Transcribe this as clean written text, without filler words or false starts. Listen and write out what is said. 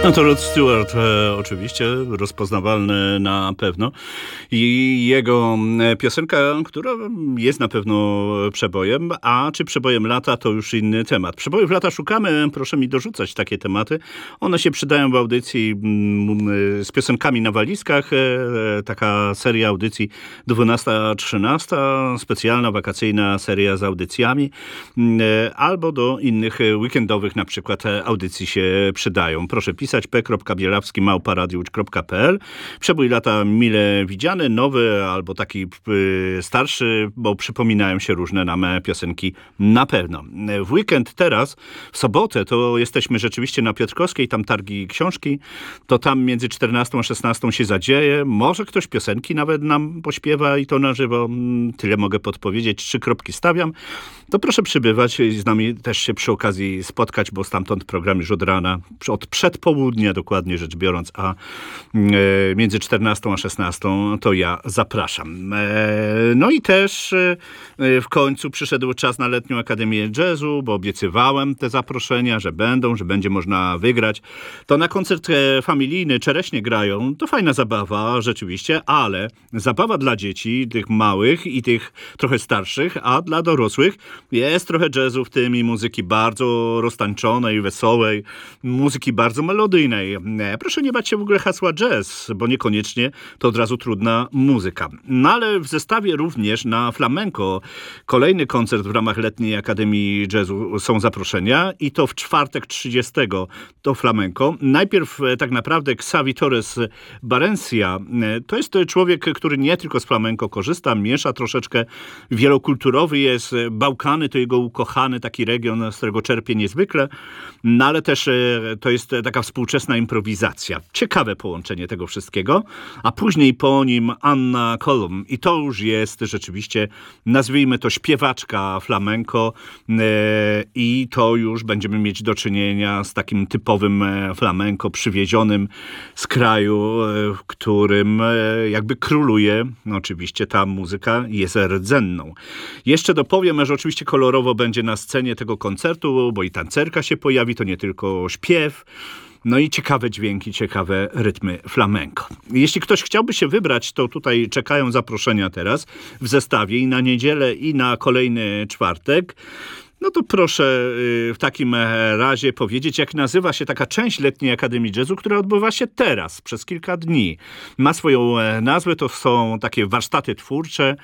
No to Rod Stewart, oczywiście, rozpoznawalny na pewno. I jego piosenka, która jest na pewno przebojem, a czy przebojem lata, to już inny temat. Przebojów lata szukamy, proszę mi dorzucać takie tematy. One się przydają w audycji z piosenkami na walizkach. Taka seria audycji 12-13, specjalna wakacyjna seria z audycjami. Albo do innych weekendowych na przykład audycji się przydają. Proszę pisać p.bielawski@radiowódź.pl. Przebój lata mile widziany, nowy albo taki starszy, bo przypominają się różne nam piosenki na pewno. W weekend teraz, w sobotę, to jesteśmy rzeczywiście na Piotrkowskiej, tam targi książki, to tam między 14 a 16 się zadzieje. Może ktoś piosenki nawet nam pośpiewa i to na żywo. Tyle mogę podpowiedzieć. 3 kropki stawiam. To proszę przybywać i z nami też się przy okazji spotkać, bo stamtąd program już od rana, od przedpołudnia dokładnie rzecz biorąc, a między 14 a 16 to ja zapraszam. No i też w końcu przyszedł czas na Letnią Akademię Jazzu, bo obiecywałem te zaproszenia, że będą, że będzie można wygrać. To na koncert familijny Czereśnie grają. To fajna zabawa, rzeczywiście, ale zabawa dla dzieci, tych małych i tych trochę starszych, a dla dorosłych jest trochę jazzu w tym i muzyki bardzo roztańczonej, wesołej, muzyki bardzo melodyjnej. Proszę nie bać się w ogóle hasła jazz, bo niekoniecznie to od razu trudna muzyka. No ale w zestawie również na flamenco kolejny koncert w ramach Letniej Akademii Jazzu są zaproszenia i to w czwartek 30 to flamenco. Najpierw tak naprawdę Xavi Torres Barencia. To jest człowiek, który nie tylko z flamenco korzysta, miesza troszeczkę, wielokulturowy jest. Bałkany to jego ukochany taki region, z którego czerpie niezwykle, no ale też to jest taka współczesna improwizacja. Ciekawe połączenie tego wszystkiego, a później po nim Anna Colum i to już jest rzeczywiście, nazwijmy to śpiewaczka flamenco i to już będziemy mieć do czynienia z takim typowym flamenco przywiezionym z kraju, w którym jakby króluje oczywiście ta muzyka jest rdzenną. Jeszcze dopowiem, że oczywiście kolorowo będzie na scenie tego koncertu, bo i tancerka się pojawi, to nie tylko śpiew, no i ciekawe dźwięki, ciekawe rytmy flamenco. Jeśli ktoś chciałby się wybrać, to tutaj czekają zaproszenia teraz w zestawie i na niedzielę, i na kolejny czwartek. No to proszę w takim razie powiedzieć, jak nazywa się taka część Letniej Akademii Jazzu, która odbywa się teraz, przez kilka dni. Ma swoją nazwę, to są takie warsztaty twórcze,